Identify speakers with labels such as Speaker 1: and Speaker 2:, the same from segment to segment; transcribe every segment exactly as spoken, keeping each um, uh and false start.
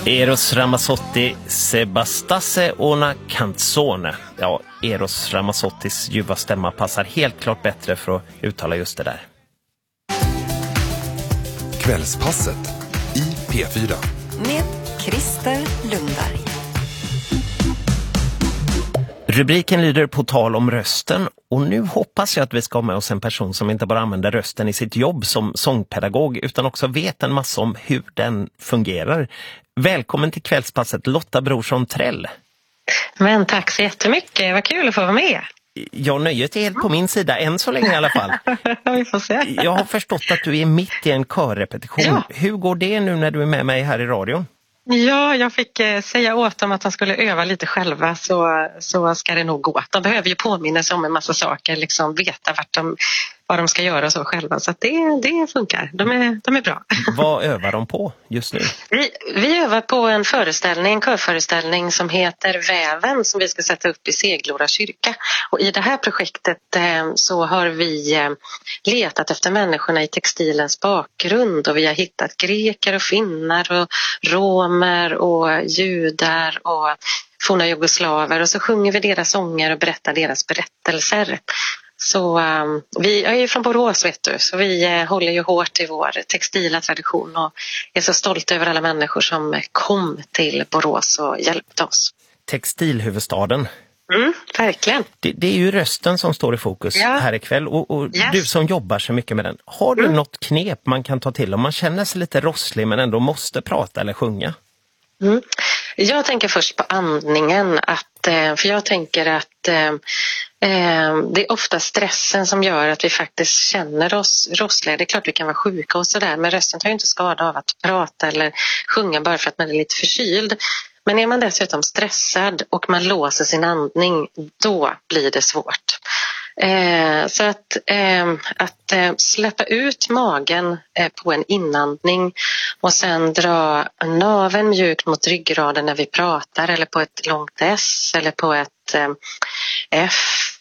Speaker 1: Eros Ramazzotti Sebastasse una canzone. Ja, Eros Ramazzottis ljuva stämma passar helt klart bättre för att uttala just det där.
Speaker 2: Kvällspasset i P fyra.
Speaker 3: Med Christer Lundberg.
Speaker 1: Rubriken lyder På tal om rösten, och nu hoppas jag att vi ska ha med oss en person som inte bara använder rösten i sitt jobb som sångpedagog utan också vet en massa om hur den fungerar. Välkommen till kvällspasset, Lotta Brorsson Trell.
Speaker 4: Men tack så jättemycket, vad kul att få vara med.
Speaker 1: Ja, nöjet är helt på min sida, än så länge i alla fall.
Speaker 4: Vi får se.
Speaker 1: Jag har förstått att du är mitt i en körrepetition.
Speaker 4: Ja.
Speaker 1: Hur går det nu när du är med mig här i radion?
Speaker 4: Ja, jag fick eh, säga åt dem att de skulle öva lite själva, så, så ska det nog gå. De behöver ju påminna sig om en massa saker, liksom veta vart de, vad de ska göra och så själva. Så att det, det funkar, de är, de är bra.
Speaker 1: Vad övar de på just nu?
Speaker 4: Vi, vi övar på en föreställning, en körföreställning som heter Väven, som vi ska sätta upp i Seglora kyrka. Och i det här projektet eh, så har vi eh, letat efter människorna i textilens bakgrund, och vi har hittat greker och finnar och romer och judar och forna jugoslaver, och så sjunger vi deras sånger och berättar deras berättelser. Så um, vi är ju från Borås, vet du, så vi uh, håller ju hårt i vår textila tradition och är så stolta över alla människor som kom till Borås och hjälpte oss.
Speaker 1: Textilhuvudstaden.
Speaker 4: Mm, verkligen.
Speaker 1: Det, det är ju rösten som står i fokus
Speaker 4: ja.
Speaker 1: här ikväll, och, och
Speaker 4: yes.
Speaker 1: du som jobbar så mycket med den. Har du mm. något knep man kan ta till om man känner sig lite rosslig men ändå måste prata eller sjunga?
Speaker 4: Mm. Jag tänker först på andningen, att, för jag tänker att eh, det är ofta stressen som gör att vi faktiskt känner oss rossliga. Det är klart vi kan vara sjuka och sådär, men rösten tar ju inte skada av att prata eller sjunga bara för att man är lite förkyld. Men är man dessutom stressad och man låser sin andning, då blir det svårt. Eh, så att, eh, att eh, släppa ut magen eh, på en inandning och sen dra naveln mjukt mot ryggraden när vi pratar, eller på ett långt S eller på ett eh, F.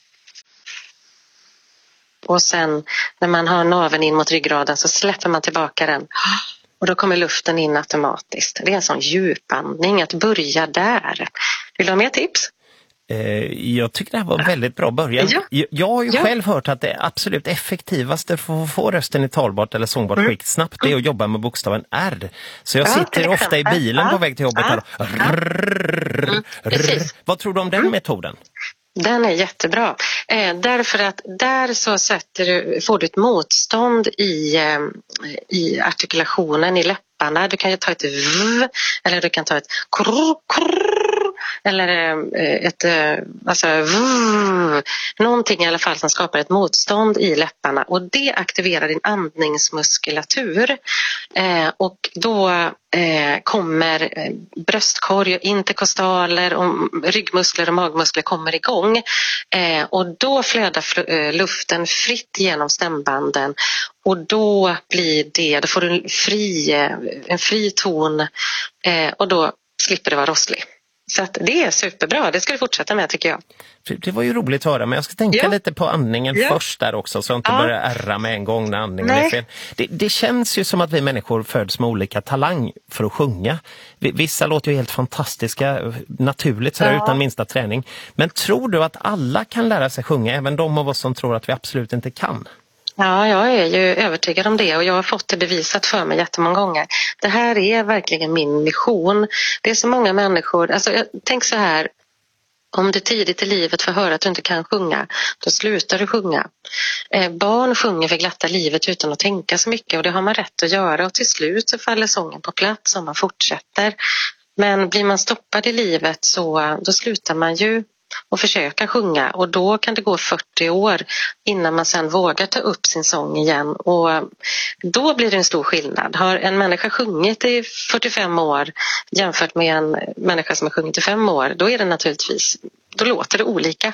Speaker 4: Och sen när man har naveln in mot ryggraden så släpper man tillbaka den. Och då kommer luften in automatiskt. Det är en sån djupandning, att börja där. Vill du ha mer tips?
Speaker 1: Jag tycker det här var en väldigt bra början. Ja. Jag har ju ja. själv hört att det absolut effektivaste för att få rösten i talbart eller sångbart mm. skick snabbt, det är att jobba med bokstaven R. Så jag ja, sitter ofta i bilen ja. på väg till jobbet ja. här. Rrr, mm. rrr. Vad tror du om den mm. metoden?
Speaker 4: Den är jättebra. Eh, därför att där så sätter du, får du ett motstånd i, eh, i artikulationen, i läpparna. Du kan ju ta ett v, eller du kan ta ett krr, krr, eller ett alltså, vrr, någonting i alla fall som skapar ett motstånd i läpparna, och det aktiverar din andningsmuskulatur, eh, och då eh, kommer bröstkorg och interkostaler och ryggmuskler och magmuskler kommer igång, eh, och då flödar fl- luften fritt genom stämbanden, och då blir det, då får du en fri, en fri ton, eh, och då slipper det vara rosslig. Så att det är superbra, det ska du fortsätta med tycker jag.
Speaker 1: Det var ju roligt att höra, men jag ska tänka ja. lite på andningen ja. först där också, så jag inte ja. börjar ärra med en gång när andningen Nej. är fel. Det, det känns ju som att vi människor föds med olika talang för att sjunga. Vissa låter ju helt fantastiska, naturligt så här, ja. utan minsta träning. Men tror du att alla kan lära sig sjunga, även de av oss som tror att vi absolut inte kan?
Speaker 4: Ja, jag är ju övertygad om det, och jag har fått det bevisat för mig jättemånga gånger. Det här är verkligen min mission. Det är så många människor, alltså jag tänk så här, om du tidigt i livet får höra att du inte kan sjunga, då slutar du sjunga. Eh, barn sjunger för glatta livet utan att tänka så mycket, och det har man rätt att göra, och till slut så faller sången på plats om man fortsätter. Men blir man stoppad i livet så då slutar man ju och försöka sjunga, och då kan det gå fyrtio år innan man sen vågar ta upp sin sång igen, och då blir det en stor skillnad. Har en människa sjungit i fyrtiofem år jämfört med en människa som har sjungit i fem år, då är det naturligtvis, då låter det olika.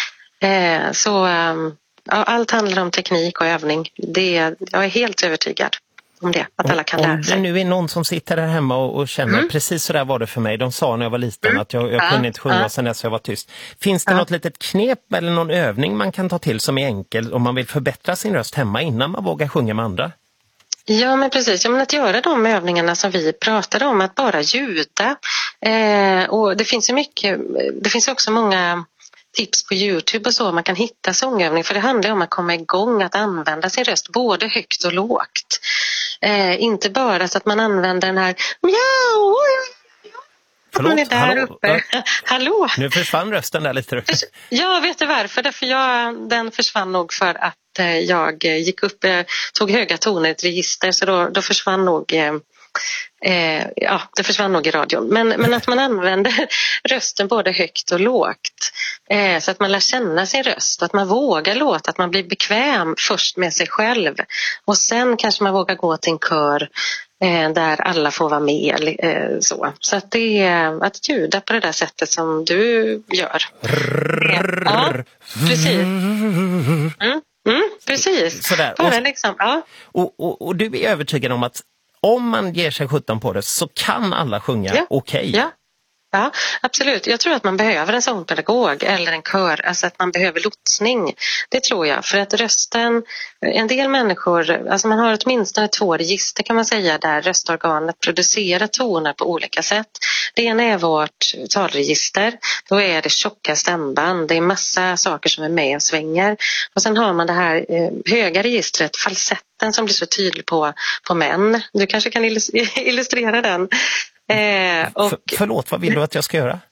Speaker 4: Eh, så ja, allt handlar om teknik och övning. Det, jag är helt övertygad om det, att alla kan lära sig.
Speaker 1: Om det nu är någon som sitter där hemma och, och känner mm. precis så där var det för mig. De sa när jag var liten mm. att jag, jag ja. kunde inte sjunga ja. sen dess jag var tyst. Finns det ja. något litet knep eller någon övning man kan ta till som är enkel om man vill förbättra sin röst hemma innan man vågar sjunga med andra?
Speaker 4: Ja, men precis. Ja, men att göra de övningarna som vi pratade om, att bara ljuda. Eh, och det finns ju mycket, det finns också många tips på YouTube och så man kan hitta sångövning, för det handlar om att komma igång, att använda sin röst både högt och lågt. Eh, inte bara så att man använder den här mjau.
Speaker 1: Förlåt,
Speaker 4: man är där
Speaker 1: hallå,
Speaker 4: uppe. Hallå.
Speaker 1: Nu försvann rösten där lite.
Speaker 4: Ja, vet du varför? Därför jag, den försvann nog för att eh, jag gick upp, eh, tog höga toner i ett register, så då, då försvann nog eh, Eh, ja, det försvann nog i radion. Men, men att man använder rösten både högt och lågt. Eh, så att man lär känna sin röst. Att man vågar låta, att man blir bekväm först med sig själv. Och sen kanske man vågar gå till en kör eh, där alla får vara med. Eh, så så att det är att ljuda på det där sättet som du gör. Ja, precis. Mm, mm, precis.
Speaker 1: Sådär.
Speaker 4: Bara liksom, ja.
Speaker 1: och, och, och du är övertygad om att om man ger sig sjutton på det så kan alla sjunga
Speaker 4: ja.
Speaker 1: okej. Okay.
Speaker 4: Ja. Ja, absolut. Jag tror att man behöver en sångpedagog eller en kör, alltså att man behöver lotsning. Det tror jag, för att rösten, en del människor, alltså man har åtminstone två register kan man säga där röstorganet producerar toner på olika sätt. Det ena är vårt talregister, då är det tjocka stämband, det är massa saker som är med och svänger. Och sen har man det här eh, höga registret, falsetten som blir så tydlig på, på män. Du kanske kan illustrera den. Eh, och...
Speaker 1: För, förlåt, vad vill du att jag ska göra?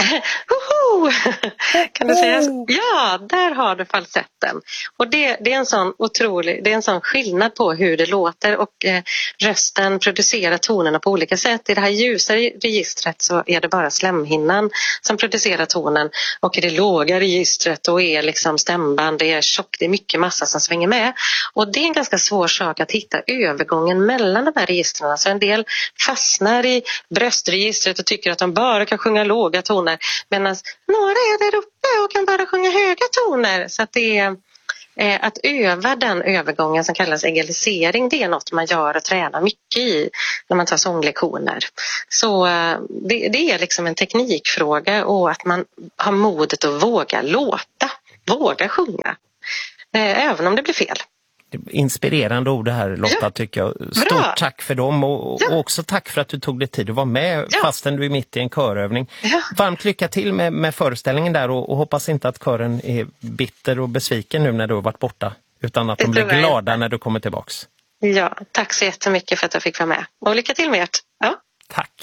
Speaker 4: Kan du säga? Ja, där har du falsetten. Och det, det är en sån otrolig, det är en sån skillnad på hur det låter, och eh, rösten producerar tonerna på olika sätt. I det här ljusa registret så är det bara slemhinnan som producerar tonen, och i det låga registret då är liksom stämband, det är tjockt, det är mycket massa som svänger med. Och det är en ganska svår sak att hitta övergången mellan de här registren. Så en del fastnar i bröstregistret och tycker att de bara kan sjunga låga toner, medan några är där uppe och kan bara sjunga höga toner. Så att det är eh, att öva den övergången som kallas egalisering, det är något man gör och tränar mycket i när man tar sånglektioner. Så eh, det, det är liksom en teknikfråga, och att man har modet att våga låta, våga sjunga, eh, även om det blir fel.
Speaker 1: Inspirerande ord det här, Lotta, ja, tycker jag. Stort bra. Tack för dem, och, ja. och också tack för att du tog dig tid att vara med, ja. fastän du är mitt i en körövning. Ja. Varmt lycka till med, med föreställningen där, och, och hoppas inte att kören är bitter och besviken nu när du har varit borta, utan att de blir glada när du kommer tillbaks.
Speaker 4: Ja, tack så jättemycket för att jag fick vara med. Och lycka till med ert. Ja.
Speaker 1: Tack.